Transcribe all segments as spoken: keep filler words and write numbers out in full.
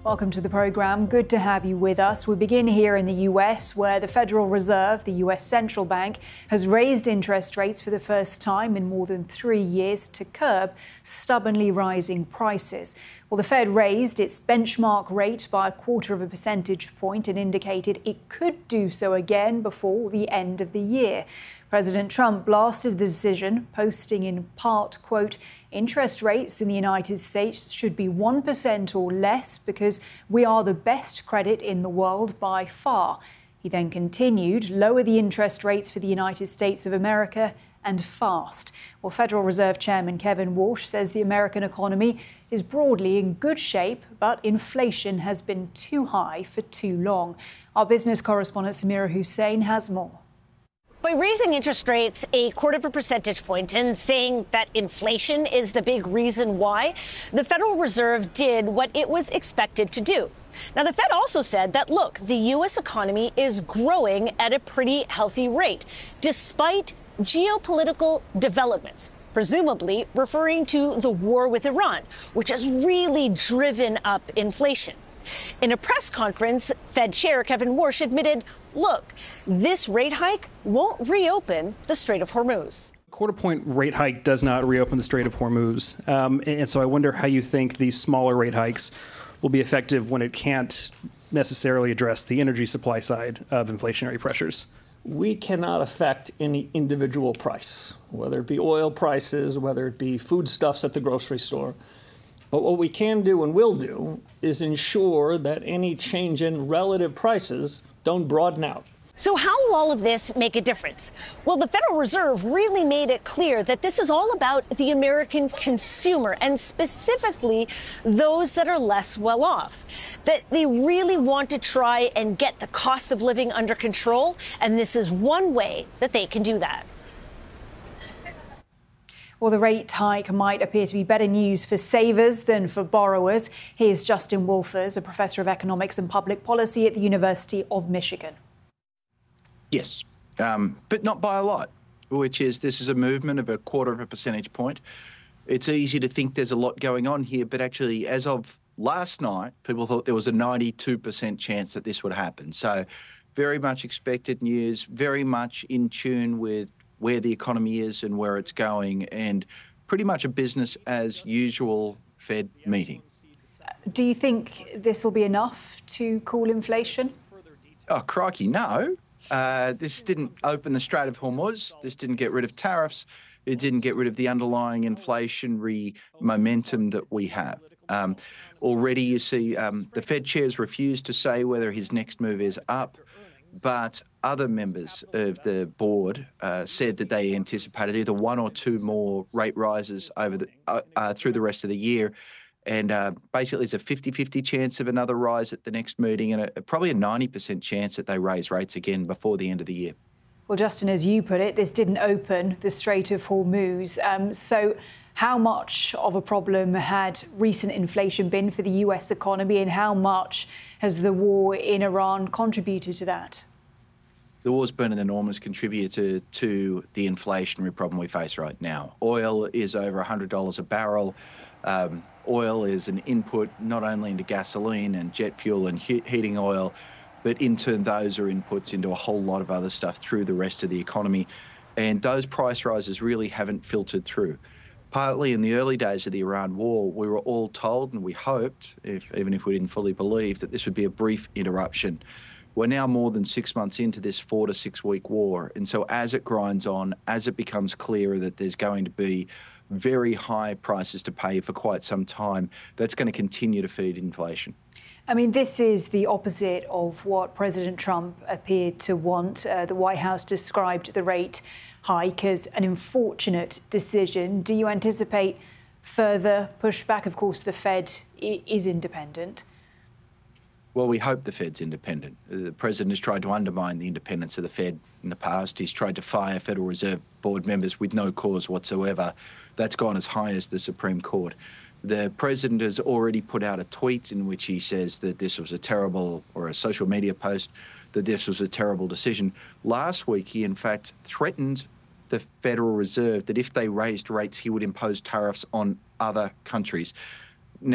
Welcome to the programme. Good to have you with us. We begin here in the U S, where the Federal Reserve, the U S central bank, has raised interest rates for the first time in more than three years to curb stubbornly rising prices. Well, the Fed raised its benchmark rate by a quarter of a percentage point and indicated it could do so again before the end of the year. President Trump blasted the decision, posting in part, quote, "Interest rates in the United States should be one percent or less because we are the best credit in the world by far." He then continued, "Lower the interest rates for the United States of America and fast." Well, Federal Reserve Chairman Kevin Warsh says the American economy is broadly in good shape, but inflation has been too high for too long. Our business correspondent Samira Hussein has more. By raising interest rates a quarter of a percentage point and saying that inflation is the big reason why, the Federal Reserve did what it was expected to do. Now, the Fed also said that, look, the U S economy is growing at a pretty healthy rate, despite geopolitical developments, presumably referring to the war with Iran, which has really driven up inflation. In a press conference, Fed Chair Kevin Warsh admitted, look, this rate hike won't reopen the Strait of Hormuz. Quarter point rate hike does not reopen the Strait of Hormuz. Um, and so I wonder how you think these smaller rate hikes will be effective when it can't necessarily address the energy supply side of inflationary pressures. We cannot affect any individual price, whether it be oil prices, whether it be foodstuffs at the grocery store. But what we can do and will do is ensure that any change in relative prices don't broaden out. So how will all of this make a difference? Well, the Federal Reserve really made it clear that this is all about the American consumer, and specifically those that are less well off, that they really want to try and get the cost of living under control. And this is one way that they can do that. Well, the rate hike might appear to be better news for savers than for borrowers. Here's Justin Wolfers, a professor of economics and public policy at the University of Michigan. Yes, um, but not by a lot, which is this is a movement of a quarter of a percentage point. It's easy to think there's a lot going on here, but actually, as of last night, people thought there was a ninety-two percent chance that this would happen. So very much expected news, very much in tune with where the economy is and where it's going, and pretty much a business as usual Fed meeting. Do you think this will be enough to cool inflation? Oh, crikey, no. Uh, this didn't open the Strait of Hormuz. This didn't get rid of tariffs. It didn't get rid of the underlying inflationary momentum that we have. Um, already you see um, the Fed chair's refused to say whether his next move is up, but other members of the board uh, said that they anticipated either one or two more rate rises over the uh, uh, through the rest of the year. And uh, basically, there's a fifty-fifty chance of another rise at the next meeting, and a, probably a ninety percent chance that they raise rates again before the end of the year. Well, Justin, as you put it, this didn't open the Strait of Hormuz. Um, so how much of a problem had recent inflation been for the U S economy, and how much has the war in Iran contributed to that? The war's been an enormous contributor to the inflationary problem we face right now. Oil is over one hundred dollars a barrel. Um, oil is an input not only into gasoline and jet fuel and he- heating oil, but in turn those are inputs into a whole lot of other stuff through the rest of the economy. And those price rises really haven't filtered through. Partly in the early days of the Iran war, we were all told, and we hoped, if, even if we didn't fully believe, that this would be a brief interruption. We're now more than six months into this four to six week war. And so as it grinds on, as it becomes clearer that there's going to be very high prices to pay for quite some time, that's going to continue to feed inflation. I mean, this is the opposite of what President Trump appeared to want. Uh, the White House described the rate hike as an unfortunate decision. Do you anticipate further pushback? Of course, the Fed is independent. Well, we hope the Fed's independent. The president has tried to undermine the independence of the Fed in the past. He's tried to fire Federal Reserve Board members with no cause whatsoever. That's gone as high as the Supreme Court. The president has already put out a tweet in which he says that this was a terrible, or a social media post, that this was a terrible decision. Last week, he in fact threatened the Federal Reserve that if they raised rates, he would impose tariffs on other countries. Now,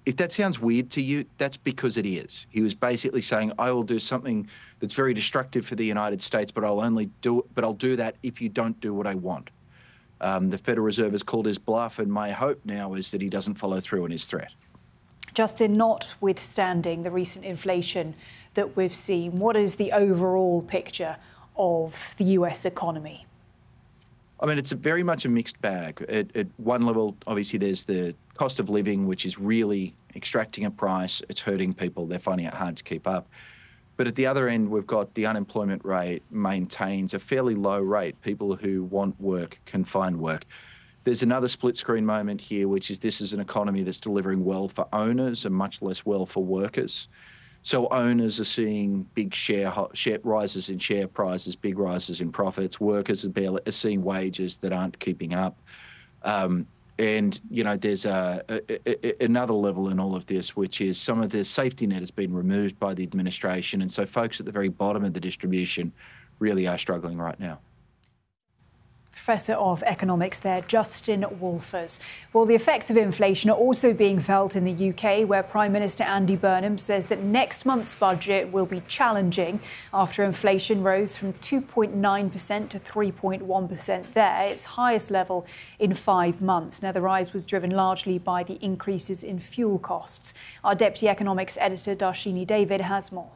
If that sounds weird to you, that's because it is. He was basically saying, I will do something that's very destructive for the United States, but I'll only do it, but I'll do that if you don't do what I want. Um, the Federal Reserve has called his bluff, and my hope now is that he doesn't follow through on his threat. Justin, notwithstanding the recent inflation that we've seen, what is the overall picture of the U S economy? I mean, it's a very much a mixed bag. At, at one level, obviously, there's the cost of living, which is really extracting a price. It's hurting people. They're finding it hard to keep up. But at the other end, we've got the unemployment rate maintains a fairly low rate. People who want work can find work. There's another split screen moment here, which is this is an economy that's delivering well for owners and much less well for workers. So owners are seeing big share, share rises in share prices, big rises in profits. Workers are, barely, are seeing wages that aren't keeping up. Um, and, you know, there's a, a, a, another level in all of this, which is some of the safety net has been removed by the administration. And so folks at the very bottom of the distribution really are struggling right now. Professor of Economics there, Justin Wolfers. Well, the effects of inflation are also being felt in the U K, where Prime Minister Andy Burnham says that next month's budget will be challenging after inflation rose from two point nine percent to three point one percent there, its highest level in five months. Now, the rise was driven largely by the increases in fuel costs. Our Deputy Economics Editor, Darshini David, has more.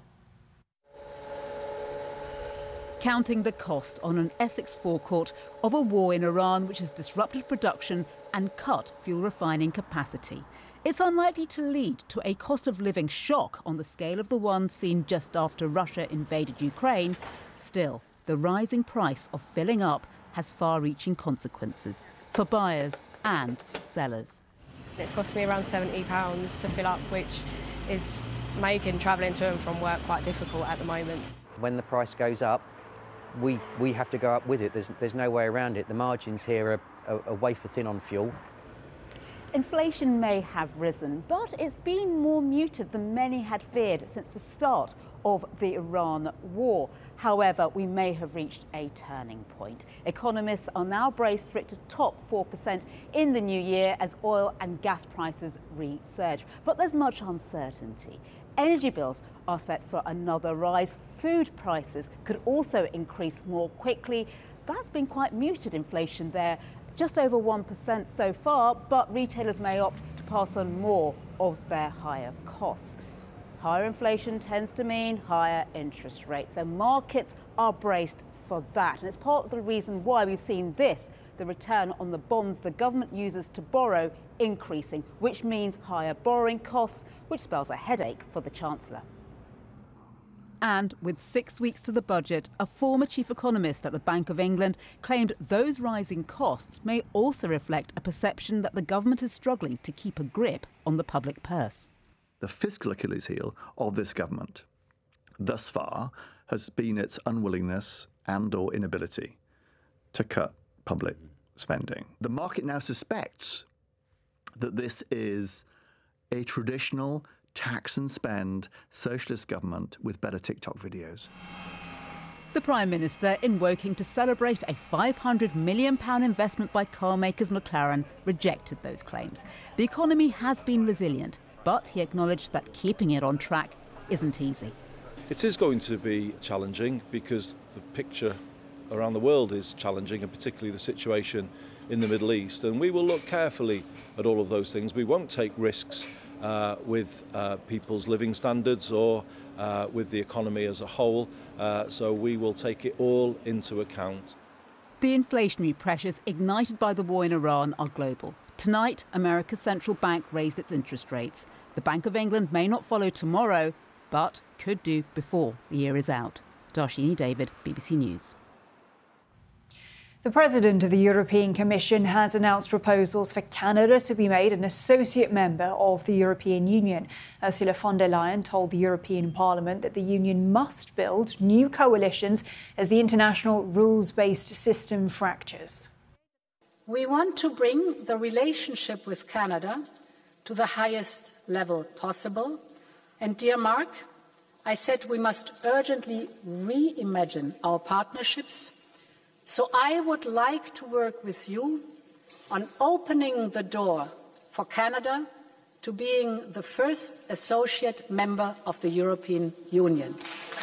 Counting the cost on an Essex forecourt of a war in Iran which has disrupted production and cut fuel refining capacity. It's unlikely to lead to a cost of living shock on the scale of the one seen just after Russia invaded Ukraine. Still, the rising price of filling up has far-reaching consequences for buyers and sellers. It's cost me around seventy pounds to fill up, which is making travelling to and from work quite difficult at the moment. When the price goes up, we we have to go up with it. There's there's no way around it. The margins here are, are, are wafer thin on fuel. Inflation may have risen, but it's been more muted than many had feared since the start of the Iran war. However, we may have reached a turning point. Economists are now braced for it to top four percent in the new year as oil and gas prices resurge. But there's much uncertainty. Energy bills are set for another rise. Food prices could also increase more quickly. That's been quite muted inflation there, just over one percent so far, but retailers may opt to pass on more of their higher costs. Higher inflation tends to mean higher interest rates, and markets are braced for that. And it's part of the reason why we've seen this, the return on the bonds the government uses to borrow, increasing, which means higher borrowing costs, which spells a headache for the Chancellor. And with six weeks to the budget, a former chief economist at the Bank of England claimed those rising costs may also reflect a perception that the government is struggling to keep a grip on the public purse. The fiscal Achilles heel of this government thus far has been its unwillingness and or inability to cut public spending. The market now suspects that this is a traditional tax and spend socialist government with better TikTok videos. The Prime Minister, in Woking to celebrate a five hundred million pounds investment by car makers McLaren, rejected those claims. The economy has been resilient, but he acknowledged that keeping it on track isn't easy. It is going to be challenging because the picture around the world is challenging, and particularly the situation in the Middle East. And we will look carefully at all of those things. We won't take risks uh, with uh, people's living standards or uh, with the economy as a whole. Uh, so we will take it all into account. The inflationary pressures ignited by the war in Iran are global. Tonight, America's central bank raised its interest rates. The Bank of England may not follow tomorrow, but could do before the year is out. Darshini David, B B C News. The President of the European Commission has announced proposals for Canada to be made an associate member of the European Union. Ursula von der Leyen told the European Parliament that the Union must build new coalitions as the international rules-based system fractures. We want to bring the relationship with Canada to the highest level possible. And dear Mark, I said we must urgently reimagine our partnerships. So I would like to work with you on opening the door for Canada to being the first associate member of the European Union.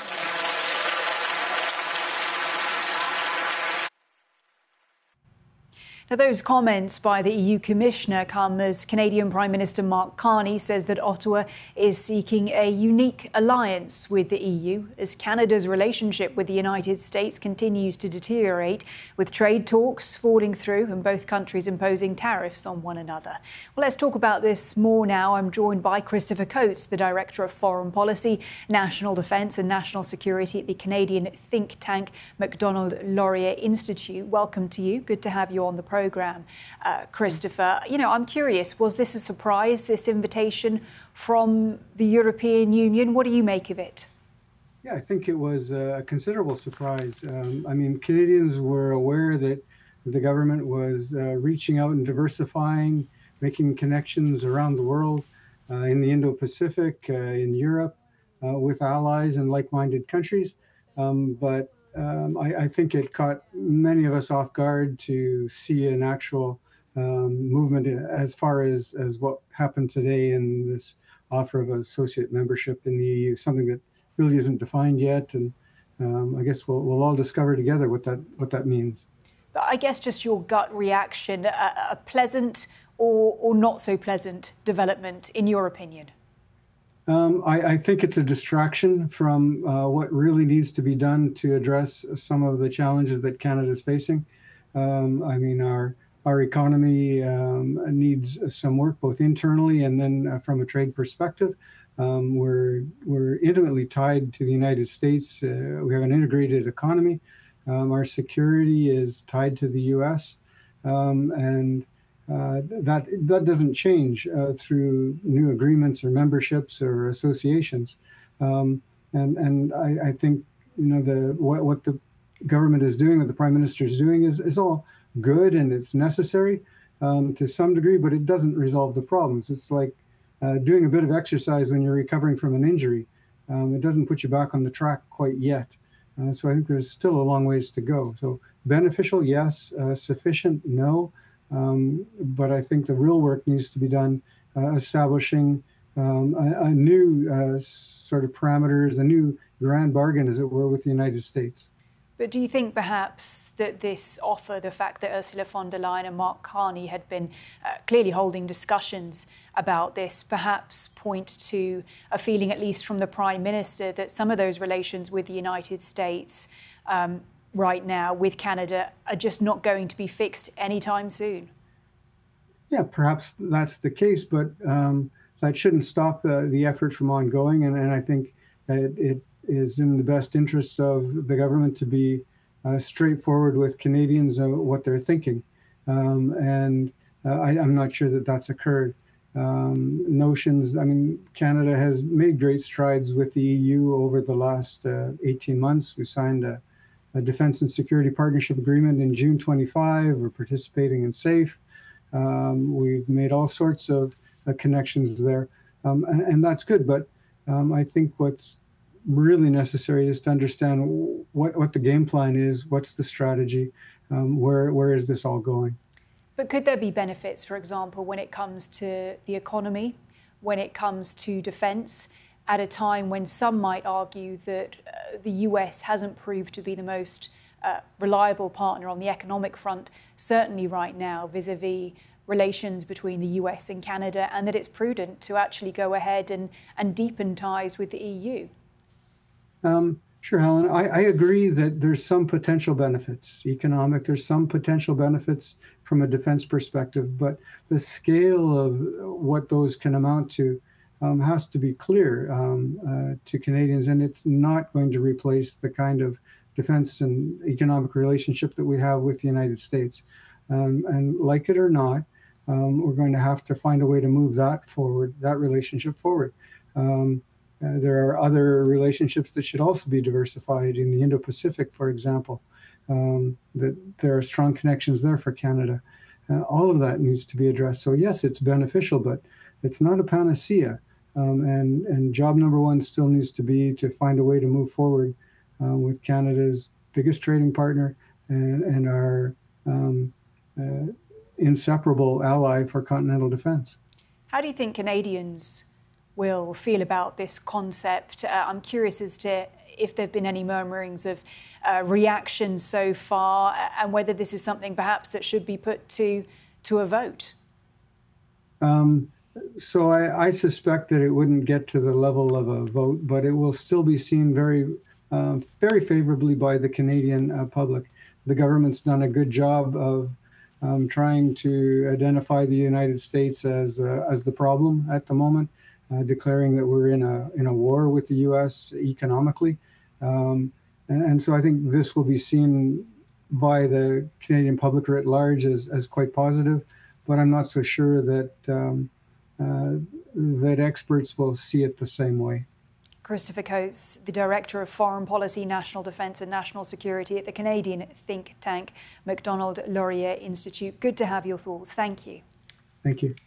Now, those comments by the E U Commissioner come as Canadian Prime Minister Mark Carney says that Ottawa is seeking a unique alliance with the E U as Canada's relationship with the United States continues to deteriorate, with trade talks falling through and both countries imposing tariffs on one another. Well, let's talk about this more now. I'm joined by Christopher Coates, the Director of Foreign Policy, National Defence and National Security at the Canadian think tank Macdonald Laurier Institute. Welcome to you. Good to have you on the program. Program, uh, Christopher. You know, I'm curious, was this a surprise, this invitation from the European Union? What do you make of it? Yeah, I think it was a considerable surprise. Um, I mean, Canadians were aware that the government was uh, reaching out and diversifying, making connections around the world, uh, in the Indo-Pacific, uh, in Europe, uh, with allies and like-minded countries. Um, but Um, I, I think it caught many of us off guard to see an actual um, movement as far as, as what happened today in this offer of associate membership in the E U, something that really isn't defined yet. And um, I guess we'll, we'll all discover together what that, what that means. But I guess just your gut reaction, a, a pleasant or, or not so pleasant development, in your opinion? Um, I, I think it's a distraction from uh, what really needs to be done to address some of the challenges that Canada is facing. Um, I mean, our our economy um, needs some work, both internally and then uh, from a trade perspective. Um, we're we're intimately tied to the United States. Uh, we have an integrated economy. Um, our security is tied to the U S um, and Uh, that that doesn't change uh, through new agreements or memberships or associations, um, and and I, I think you know the what, what the government is doing, what the Prime Minister is doing, is is all good and it's necessary um, to some degree, but it doesn't resolve the problems. It's like uh, doing a bit of exercise when you're recovering from an injury. Um, it doesn't put you back on the track quite yet. Uh, so I think there's still a long ways to go. So beneficial, yes. Uh, sufficient, no. Um, but I think the real work needs to be done uh, establishing um, a, a new uh, sort of parameters, a new grand bargain, as it were, with the United States. But do you think perhaps that this offer, the fact that Ursula von der Leyen and Mark Carney had been uh, clearly holding discussions about this, perhaps point to a feeling, at least from the Prime Minister, that some of those relations with the United States um, right now with Canada are just not going to be fixed anytime soon? Yeah, perhaps that's the case, but um, that shouldn't stop uh, the effort from ongoing. And, and I think it, it is in the best interest of the government to be uh, straightforward with Canadians uh, what they're thinking. Um, and uh, I, I'm not sure that that's occurred. Um, notions, I mean, Canada has made great strides with the E U over the last uh, eighteen months. We signed a a Defense and Security Partnership Agreement in June twenty-five. We're participating in SAFE. Um, we've made all sorts of uh, connections there, um, and, and that's good. But um, I think what's really necessary is to understand what, what the game plan is, what's the strategy, um, where where is this all going? But could there be benefits, for example, when it comes to the economy, when it comes to defence, at a time when some might argue that uh, the U S hasn't proved to be the most uh, reliable partner on the economic front, certainly right now, vis-a-vis relations between the U S and Canada, and that it's prudent to actually go ahead and, and deepen ties with the E U? Um, sure, Helen. I, I agree that there's some potential benefits, economic, there's some potential benefits from a defense perspective, but the scale of what those can amount to Um, has to be clear um, uh, to Canadians, and it's not going to replace the kind of defense and economic relationship that we have with the United States. Um, and like it or not, um, we're going to have to find a way to move that forward, that relationship forward. Um, uh, there are other relationships that should also be diversified in the Indo-Pacific, for example, um, that there are strong connections there for Canada. Uh, all of that needs to be addressed. So yes, it's beneficial, but it's not a panacea. Um, and, and job number one still needs to be to find a way to move forward uh, with Canada's biggest trading partner and, and our um, uh, inseparable ally for continental defense. How do you think Canadians will feel about this concept? Uh, I'm curious as to if there have been any murmurings of uh, reactions so far, and whether this is something perhaps that should be put to to a vote. Um, so I, I suspect that it wouldn't get to the level of a vote, but it will still be seen very, uh, very favorably by the Canadian uh, public. The government's done a good job of um, trying to identify the United States as uh, as the problem at the moment, uh, declaring that we're in a in a war with the U S economically, um, and, and so I think this will be seen by the Canadian public writ large as as quite positive. But I'm not so sure that um, uh, that experts will see it the same way. Christopher Coates, the Director of Foreign Policy, National Defence and National Security at the Canadian think tank Macdonald Laurier Institute. Good to have your thoughts. Thank you. Thank you.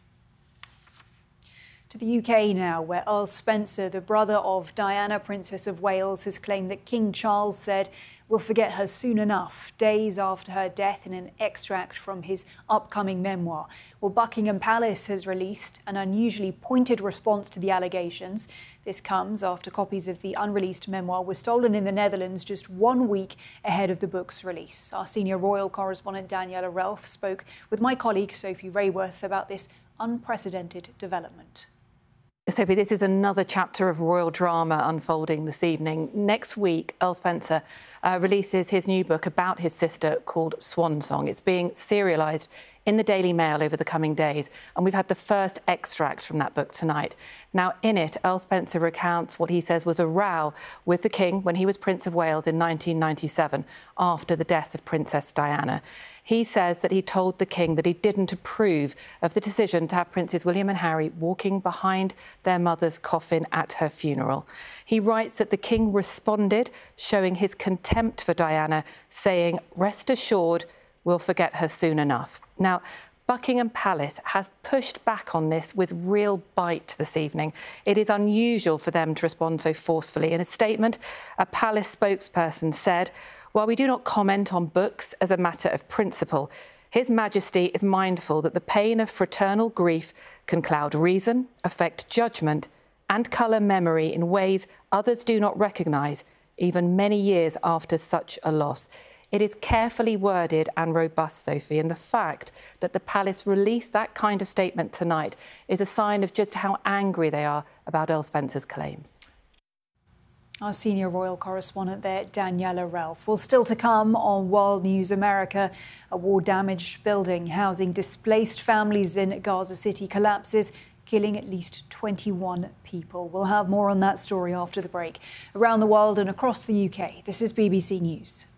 To the U K now, where Earl Spencer, the brother of Diana, Princess of Wales, has claimed that King Charles said, "We'll forget her soon enough," days after her death, in an extract from his upcoming memoir. Well, Buckingham Palace has released an unusually pointed response to the allegations. This comes after copies of the unreleased memoir were stolen in the Netherlands just one week ahead of the book's release. Our senior royal correspondent Daniela Ralph spoke with my colleague Sophie Rayworth about this unprecedented development. Sophie, this is another chapter of royal drama unfolding this evening. Next week, Earl Spencer uh, releases his new book about his sister called Swan Song. It's being serialised in the Daily Mail over the coming days, and we've had the first extract from that book tonight. Now, in it, Earl Spencer recounts what he says was a row with the King when he was Prince of Wales in nineteen ninety-seven, after the death of Princess Diana. He says that he told the King that he didn't approve of the decision to have Princes William and Harry walking behind their mother's coffin at her funeral. He writes that the King responded, showing his contempt for Diana, saying, "Rest assured, we'll forget her soon enough." Now, Buckingham Palace has pushed back on this with real bite this evening. It is unusual for them to respond so forcefully. In a statement, a palace spokesperson said, "While we do not comment on books as a matter of principle, His Majesty is mindful that the pain of fraternal grief can cloud reason, affect judgment, and colour memory in ways others do not recognise, even many years after such a loss." It is carefully worded and robust, Sophie, and the fact that the palace released that kind of statement tonight is a sign of just how angry they are about Earl Spencer's claims. Our senior royal correspondent there, Daniela Ralph. Well, still to come on World News America, a war-damaged building housing displaced families in Gaza City collapses, killing at least twenty-one people. We'll have more on that story after the break. Around the world and across the U K, this is B B C News.